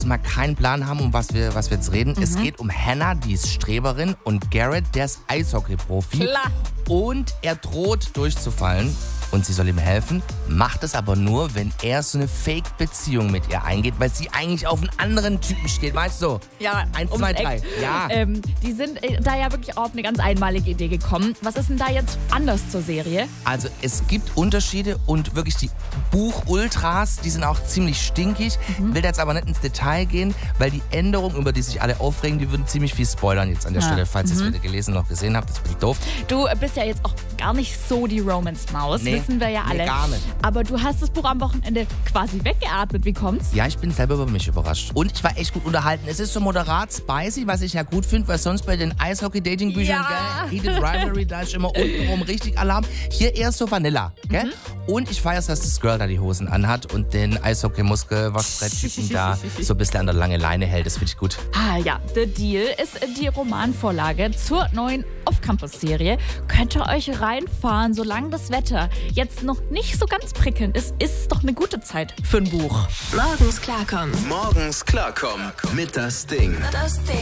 mal keinen Plan haben, um was wir jetzt reden. Es geht um Hannah, die ist Streberin, und Garrett, der ist Eishockey-Profi. Klar. Und er droht durchzufallen und sie soll ihm helfen, macht es aber nur, wenn er so eine Fake-Beziehung mit ihr eingeht, weil sie eigentlich auf einen anderen Typen steht, weißt du? Ja, 1, ums 2, Eck. 3. Ja. Die sind da ja wirklich auf eine ganz einmalige Idee gekommen. Was ist denn da jetzt anders zur Serie? Also es gibt Unterschiede und wirklich die Buch-Ultras, die sind auch ziemlich stinkig. Will da jetzt aber nicht ins Detail gehen, weil die Änderungen, über die sich alle aufregen, die würden ziemlich viel spoilern jetzt an der Stelle, falls ihr es weder gelesen noch gesehen habt. Das ist ein bisschen doof. Du bist ja jetzt auch gar nicht so die Romance-Maus, wissen wir ja alle. Nee, gar nicht. Aber du hast das Buch am Wochenende quasi weggeatmet. Wie kommt's? Ja, ich bin selber über mich überrascht. Und ich war echt gut unterhalten. Es ist so moderat spicy, was ich ja gut finde, weil sonst bei den Eishockey-Dating-Büchern, Ja. gell, Heated Rivalry, da ist immer untenrum richtig Alarm. Hier eher so Vanilla, gell? Und ich feiere, dass das Girl da die Hosen anhat und den Eishockey-Muskel-Waschbrett-Typen da so ein bisschen an der langen Leine hält. Das finde ich gut. Ah ja, The Deal ist die Romanvorlage zur neuen Off-Campus-Serie. Könnt ihr euch reinfahren, solange das Wetter jetzt noch nicht so ganz prickelnd ist, ist es doch eine gute Zeit für ein Buch. Morgens klarkommen. Morgens klarkommen mit das Ding.